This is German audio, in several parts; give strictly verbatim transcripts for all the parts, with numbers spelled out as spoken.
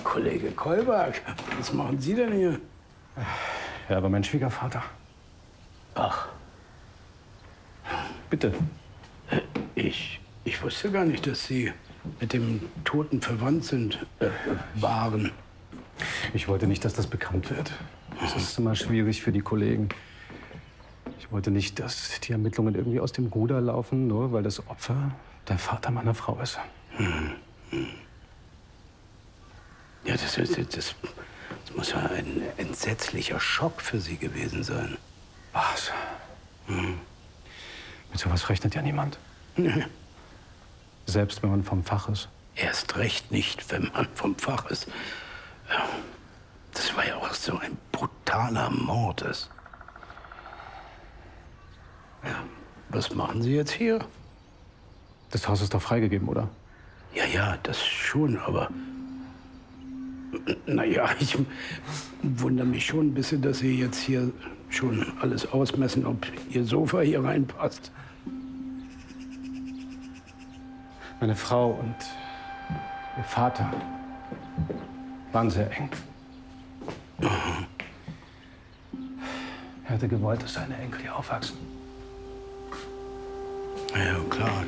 Kollege Kolberg, was machen Sie denn hier? Ja, aber mein Schwiegervater. Ach. Bitte. Ich, ich wusste gar nicht, dass Sie mit dem Toten verwandt sind, äh, waren. Ich wollte nicht, dass das bekannt wird. Das ist immer schwierig für die Kollegen. Ich wollte nicht, dass die Ermittlungen irgendwie aus dem Ruder laufen, nur weil das Opfer der Vater meiner Frau ist. Hm. Hm. Ja, das, ist, das, das muss ja ein entsetzlicher Schock für Sie gewesen sein. Was? Hm. Mit sowas rechnet ja niemand. Nee. Selbst wenn man vom Fach ist. Erst recht nicht, wenn man vom Fach ist. Das war ja auch so ein brutaler Mord. Ist. Ja, was machen Sie jetzt hier? Das Haus ist doch freigegeben, oder? Ja, ja, das schon, aber... Naja, ich wundere mich schon ein bisschen, dass Sie jetzt hier schon alles ausmessen, ob Ihr Sofa hier reinpasst. Meine Frau und ihr Vater waren sehr eng. Mhm. Er hätte gewollt, dass seine Enkel hier aufwachsen. Ja, klar.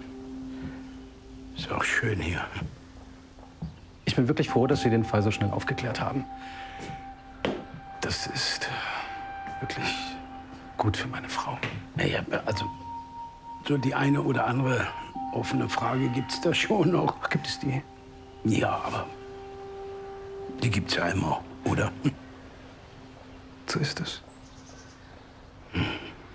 Ist auch schön hier. Ich bin wirklich froh, dass Sie den Fall so schnell aufgeklärt haben. Das ist wirklich gut für meine Frau. Naja, also so die eine oder andere offene Frage gibt's da schon noch. Ach, gibt es die? Ja, aber die gibt's ja immer, oder? So ist es. Hm.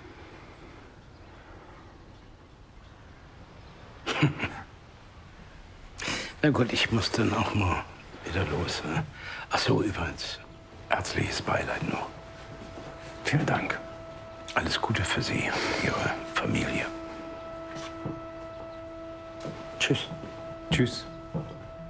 Na gut, ich muss dann auch mal wieder los. Ne? Ach so, übrigens, herzliches Beileid noch. Vielen Dank. Alles Gute für Sie und Ihre Familie. Tschüss. Tschüss.